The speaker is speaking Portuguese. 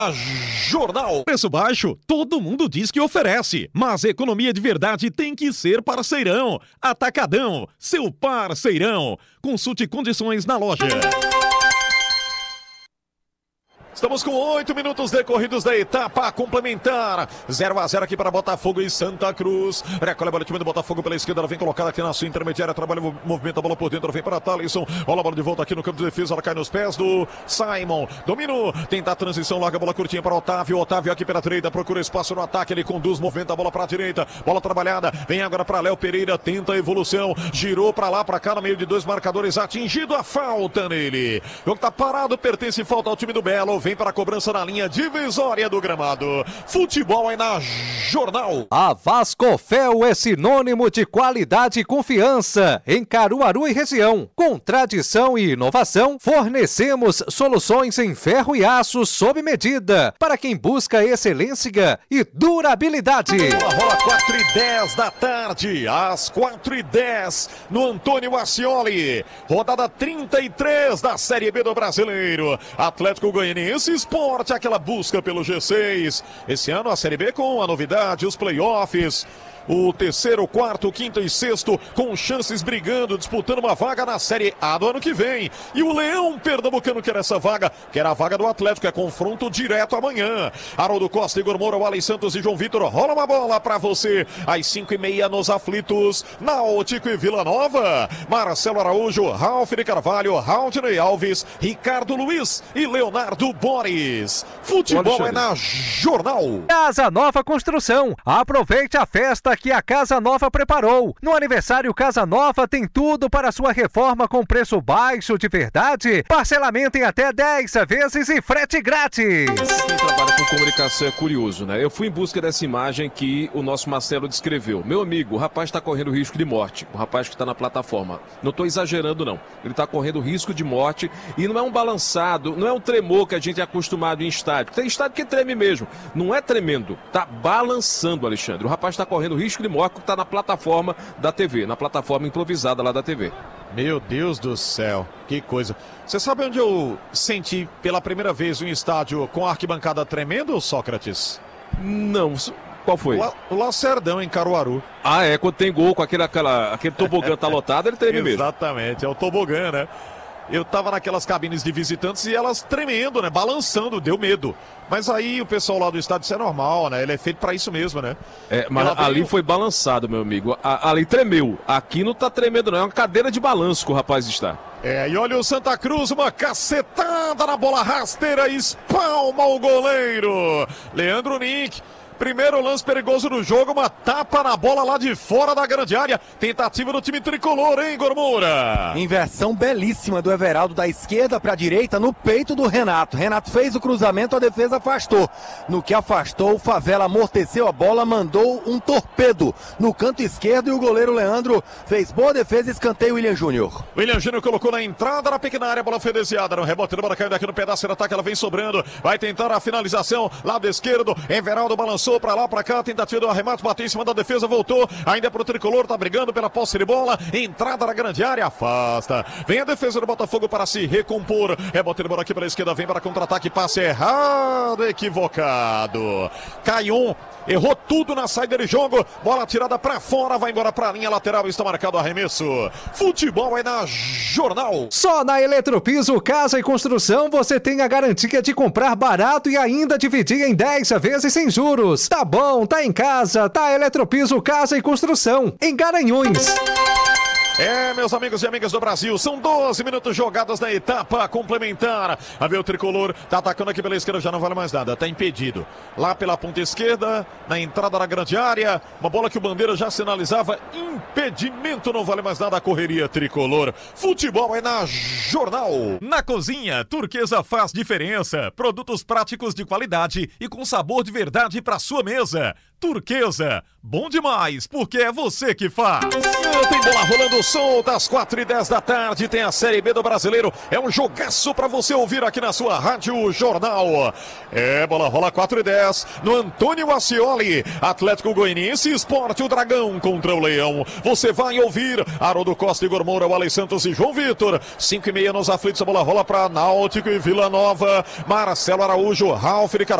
Jornal. Preço baixo, todo mundo diz que oferece, mas economia de verdade tem que ser parceirão. Atacadão, seu parceirão. Consulte condições na loja. Estamos com 8 minutos decorridos da etapa complementar. 0-0 aqui para Botafogo e Santa Cruz. Recolhe a bola, time do Botafogo pela esquerda. Ela vem colocada aqui na sua intermediária. Trabalha o movimento da bola por dentro. Vem para Thalisson. Olha a bola de volta aqui no campo de defesa. Ela cai nos pés do Simon. Domínio. Tenta a transição. Larga a bola curtinha para Otávio. Otávio aqui pela direita. Procura espaço no ataque. Ele conduz. Movimenta a bola para a direita. Bola trabalhada. Vem agora para Léo Pereira. Tenta a evolução. Girou para lá, para cá. No meio de dois marcadores. Atingido a falta nele. O jogo tá parado. Pertence falta ao time do Belo. Vem para a cobrança na linha divisória do gramado. Futebol aí na Jornal. A Vascofel é sinônimo de qualidade e confiança em Caruaru e região. Com tradição e inovação, fornecemos soluções em ferro e aço sob medida para quem busca excelência e durabilidade. Rola 4h10 da tarde, às 4h10 no Antônio Ascioli. Rodada 33 da Série B do Brasileiro. Atlético Goianiense Sport, aquela busca pelo G6. Esse ano a Série B com a novidade, os playoffs. O terceiro, quarto, quinto e sexto com chances brigando, disputando uma vaga na Série A do ano que vem. E o Leão Pernambucano quer essa vaga, quer a vaga do Atlético, é confronto direto amanhã. Haroldo Costa, Igor Moura, Wally Santos e João Vitor. Rola uma bola pra você às 5h30 nos aflitos, Náutico e Vila Nova. Marcelo Araújo, Ralf de Carvalho, Raudney Alves, Ricardo Luiz e Leonardo Boris. Futebol é na Jornal. Casa Nova Construção, aproveite a festa que a Casa Nova preparou. No aniversário Casa Nova tem tudo para sua reforma com preço baixo de verdade, parcelamento em até 10 vezes e frete grátis. Quem trabalha com comunicação é curioso, né? Eu fui em busca dessa imagem que o nosso Marcelo descreveu. Meu amigo, o rapaz está correndo risco de morte. O rapaz que está na plataforma. Não estou exagerando, não. Ele está correndo risco de morte e não é um balançado, não é um tremor que a gente é acostumado em estádio. Tem estádio que treme mesmo. Não é tremendo, tá balançando, Alexandre. O rapaz está correndo risco de morte que está na plataforma da TV, na plataforma improvisada lá da TV. Meu Deus do céu, que coisa. Você sabe onde eu senti pela primeira vez um estádio com a arquibancada tremendo, Sócrates? Não, qual foi? O Lacerdão, em Caruaru. Ah, é, quando tem gol com aquele tobogã tá lotado, ele treme mesmo. Exatamente, é o tobogã, né? Eu tava naquelas cabines de visitantes e elas tremendo, né? Balançando, deu medo. Mas aí o pessoal lá do estádio, isso é normal, né? Ele é feito pra isso mesmo, né? É, mas ali foi balançado, meu amigo. Ali tremeu. Aqui não tá tremendo, não. É uma cadeira de balanço que o rapaz está. É, e olha o Santa Cruz, uma cacetada na bola rasteira, espalma o goleiro. Leandro Nick. Primeiro lance perigoso do jogo, uma tapa na bola lá de fora da grande área. Tentativa do time tricolor, hein, Igor Moura? Inversão belíssima do Everaldo da esquerda para a direita no peito do Renato. Renato fez o cruzamento, a defesa afastou. No que afastou, o Favela amorteceu a bola, mandou um torpedo no canto esquerdo e o goleiro Leandro fez boa defesa e escanteio William Júnior. William Júnior colocou na entrada da pequena área, bola foi desviada no rebote, a bola caindo aqui no pedaço do ataque, ela vem sobrando, vai tentar a finalização, lado esquerdo, Everaldo balançou pra lá, pra cá, tentativa do arremate, bateu em cima da defesa, voltou, ainda pro tricolor, tá brigando pela posse de bola, entrada na grande área, afasta, vem a defesa do Botafogo para se recompor, rebote de bola aqui pela esquerda, vem para contra-ataque, passe errado, equivocado, Caion errou tudo na saída de jogo, bola tirada pra fora, vai embora pra linha lateral, está marcado o arremesso. Futebol é na Jornal. Só na Eletropiso Casa e Construção você tem a garantia de comprar barato e ainda dividir em 10 vezes sem juros. Tá bom, tá em casa, tá Eletropiso Casa e Construção, em Garanhuns. É, meus amigos e amigas do Brasil, são 12 minutos jogados na etapa complementar. A ver o tricolor, tá atacando aqui pela esquerda, já não vale mais nada, tá impedido. Lá pela ponta esquerda, na entrada da grande área, uma bola que o Bandeira já sinalizava, impedimento, não vale mais nada a correria tricolor. Futebol é na Jornal. Na cozinha, Turquesa faz diferença. Produtos práticos de qualidade e com sabor de verdade para sua mesa. Turquesa, Bom demais, porque é você que faz. Tem bola rolando solta às 4h10 da tarde. Tem a Série B do Brasileiro. É um jogaço pra você ouvir aqui na sua Rádio Jornal. Bola rola 4h10 no Antônio Ascioli. Atlético Goianiense, Sport, o Dragão contra o Leão. Você vai ouvir Haroldo Costa, Igor Moura, o Alex Santos e João Vitor. 5h30 nos aflitos. A bola rola pra Náutico e Vila Nova. Marcelo Araújo, Ralf